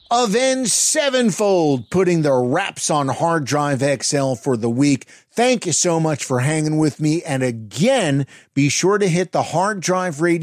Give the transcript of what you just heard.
Avenged Sevenfold, putting the wraps on Hard Drive XL for the week. Thank you so much for hanging with me. And again, be sure to hit the Hard Drive Radio